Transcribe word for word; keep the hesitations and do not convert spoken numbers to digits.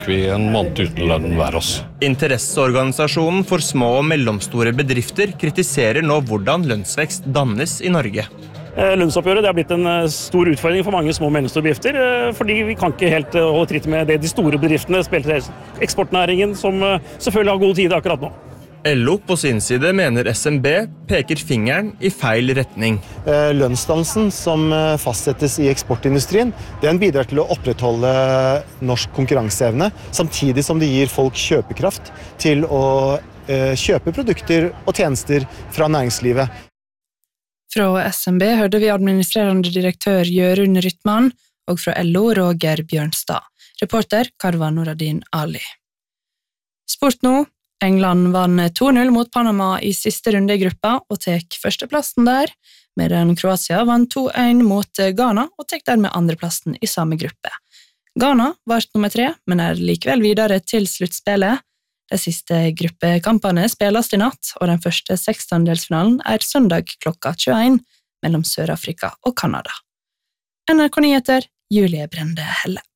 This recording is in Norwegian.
Vi en måned uten lønn hver oss. Interesseorganisasjonen for små og mellomstore bedrifter kritiserer nå hvordan lønnsvekst dannes i Norge. Lønnsoppgjøret det har blitt en stor utfordring for mange små og mellomstore bedrifter, fordi vi kan ikke helt holde tritt med det de store bedriftene, spesielt eksportnæringen, som selvfølgelig har god tid akkurat nå. L O på sin side mener S M B peker fingeren i feil retning. Lønnsdannelsen som fastsettes i eksportindustrien, den bidrar til å opprettholde norsk konkurranseevne, samtidig som det gir folk kjøpekraft til å kjøpe produkter og tjenester fra næringslivet. Fra S M B hørte vi administrerende direktør Jørund Rytman, og fra L O Roger Bjørnstad. Reporter Karva Noradin Ali. Sport nå. England vann to null mot Panama i siste runde i gruppa og tek førsteplassen der, medan Kroatia vann to en mot Ghana og tek dermed andreplassen i samme gruppe. Ghana var nummer tre, men er likevel videre til sluttspillet. De siste gruppekampene spilles i natt, og den første sekstendelsfinalen er søndag klokka tjueen mellom Sør-Afrika og Kanada. N R K Nyheter, Julie Brende Helle.